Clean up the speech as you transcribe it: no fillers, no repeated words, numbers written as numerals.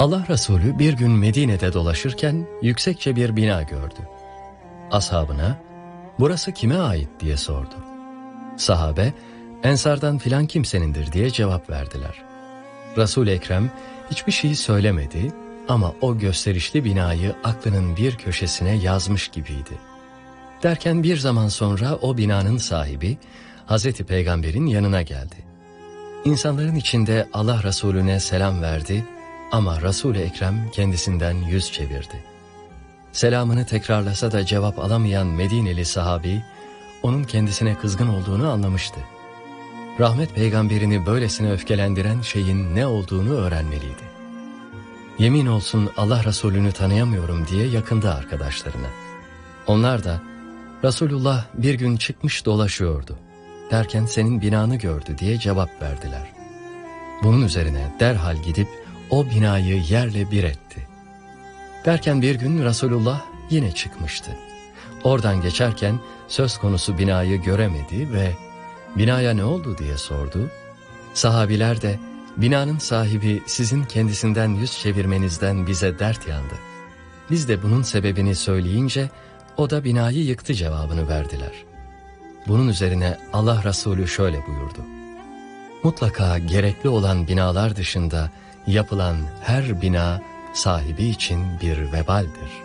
Allah Resulü bir gün Medine'de dolaşırken yüksekçe bir bina gördü. Ashabına, "Burası kime ait?" diye sordu. Sahabe, "Ensardan filan kimsenindir" diye cevap verdiler. Resul-i Ekrem hiçbir şey söylemedi ama o gösterişli binayı aklının bir köşesine yazmış gibiydi. Derken bir zaman sonra o binanın sahibi Hazreti Peygamber'in yanına geldi. İnsanların içinde Allah Resulüne selam verdi ama Resul-i Ekrem kendisinden yüz çevirdi. Selamını tekrarlasa da cevap alamayan Medineli sahabi, onun kendisine kızgın olduğunu anlamıştı. Rahmet peygamberini böylesine öfkelendiren şeyin ne olduğunu öğrenmeliydi. Yemin olsun Allah Resulünü tanıyamıyorum diye yakındı arkadaşlarına. Onlar da, "Resulullah bir gün çıkmış dolaşıyordu. Derken senin binanı gördü" diye cevap verdiler. Bunun üzerine derhal gidip o binayı yerle bir etti. Derken bir gün Resulullah yine çıkmıştı. Oradan geçerken söz konusu binayı göremedi ve "Binaya ne oldu?" diye sordu. Sahabiler de, "Binanın sahibi sizin kendisinden yüz çevirmenizden bize dert yandı. Biz de bunun sebebini söyleyince o da binayı yıktı" cevabını verdiler. Bunun üzerine Allah Resulü şöyle buyurdu: "Mutlaka gerekli olan binalar dışında yapılan her bina sahibi için bir vebaldir."